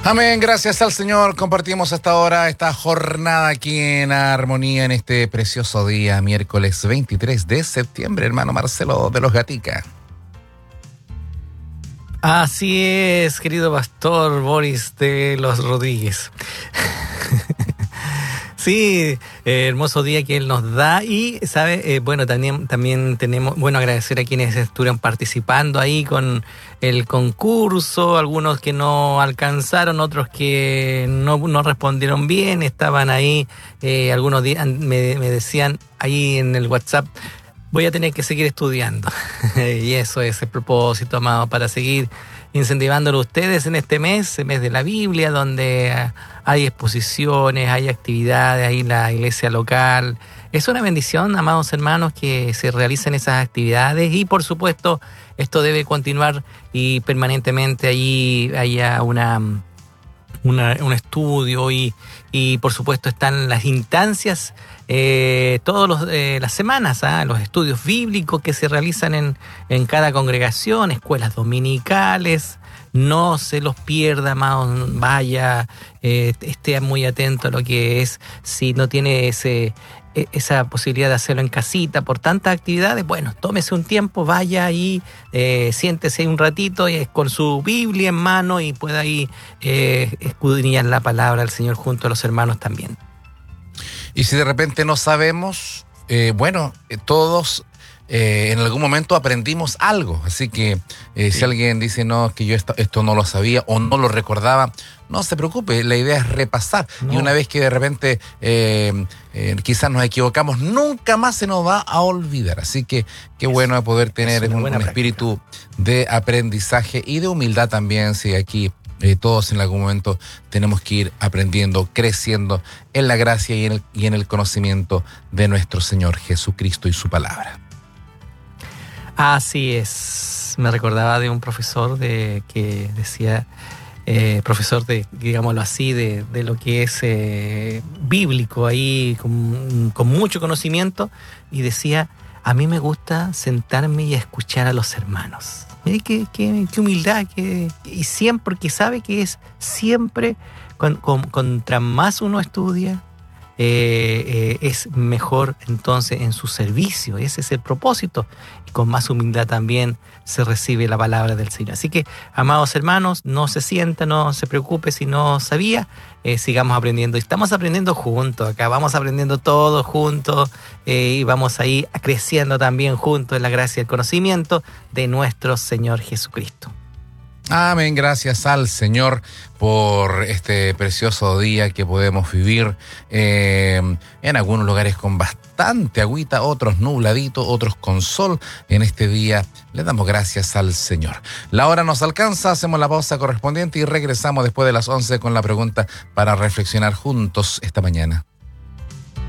Amén, gracias al Señor. Compartimos hasta ahora esta jornada aquí en Armonía en este precioso día, miércoles 23 de septiembre, hermano Marcelo de los Gatica. Así es, querido pastor Boris de los Rodríguez. Sí, hermoso día que Él nos da y, ¿sabe? Bueno, también tenemos, agradecer a quienes estuvieron participando ahí con el concurso, algunos que no alcanzaron, otros que no respondieron bien, estaban ahí, algunos me decían ahí en el WhatsApp, voy a tener que seguir estudiando. Y eso es el propósito, amado, para seguir incentivándolo a ustedes en este mes, el mes de la Biblia, donde hay exposiciones, hay actividades, hay la iglesia local. Es una bendición, amados hermanos, que se realicen esas actividades y, por supuesto, esto debe continuar y permanentemente allí haya un estudio y por supuesto están las instancias todas las semanas, los estudios bíblicos que se realizan en cada congregación, escuelas dominicales. No se los pierda, amado, vaya, esté muy atento a lo que es, si no tiene esa posibilidad de hacerlo en casita por tantas actividades, bueno, tómese un tiempo, vaya ahí, siéntese un ratito con su Biblia en mano y pueda ahí escudriñar la palabra del Señor junto a los hermanos también. Y si de repente no sabemos, todos en algún momento aprendimos algo, así que sí. Si alguien dice, no, que yo esto no lo sabía o no lo recordaba, no se preocupe, la idea es repasar. No. Y una vez que de repente quizás nos equivocamos, nunca más se nos va a olvidar. Así que qué bueno es poder tener un espíritu de aprendizaje y de humildad también, si aquí todos en algún momento tenemos que ir aprendiendo, creciendo en la gracia y en el conocimiento de nuestro Señor Jesucristo y su palabra. Así es. Me recordaba de un profesor que decía, profesor de, digámoslo así, de lo que es bíblico ahí, con mucho conocimiento, y decía, a mí me gusta sentarme y escuchar a los hermanos. Qué humildad, y siempre, porque sabe que es siempre, contra más uno estudia, es mejor entonces en su servicio. Ese es el propósito, y con más humildad también se recibe la palabra del Señor. Así que, amados hermanos, no se sienta, no se preocupe si no sabía, sigamos aprendiendo. Estamos aprendiendo juntos acá, vamos aprendiendo todos juntos, y vamos ahí creciendo también juntos en la gracia y el conocimiento de nuestro Señor Jesucristo. Amén, gracias al Señor por este precioso día que podemos vivir en algunos lugares con bastante agüita, otros nubladito, otros con sol. En este día le damos gracias al Señor. La hora nos alcanza, hacemos la pausa correspondiente y regresamos después de las 11 con la pregunta para reflexionar juntos esta mañana.